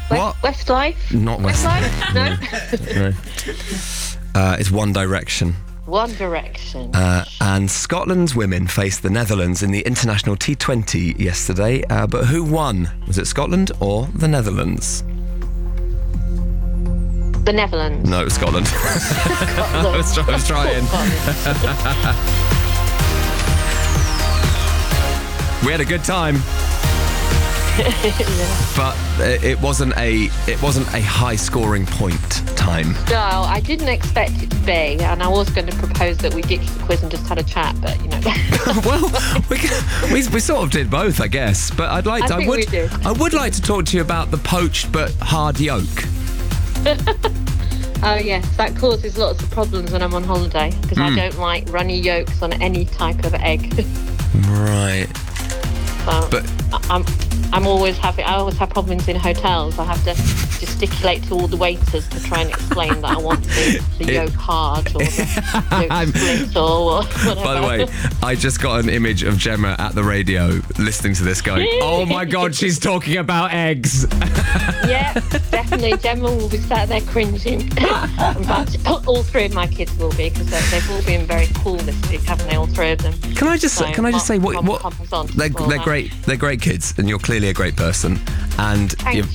What? Westlife? Not Westlife? No. No. It's One Direction. One Direction. And Scotland's women faced the Netherlands in the international T20 yesterday. But who won? Was it Scotland or the Netherlands? The Netherlands. No, it was Scotland. I was trying. We had a good time. Yeah. But it wasn't a high scoring point time. No, I didn't expect it to be, and I was going to propose that we ditch the quiz and just had a chat, but you know. Well, we sort of did both, I guess. But I would like to talk to you about the poached but hard yolk. Oh yes, that causes lots of problems when I'm on holiday because I don't like runny yolks on any type of egg. Right. But I always have problems in hotels. I have to gesticulate to all the waiters to try and explain that I want the yolk hard or the yolk split or whatever. By the way, I just got an image of Gemma at the radio listening to this going, oh my God, she's talking about eggs. Yeah, definitely. Gemma will be sat there cringing. But all three of my kids will be because they've all been very cool this week, haven't they? All three of them. Can I just say what they're great. They're great kids, and you're clearly a great person. And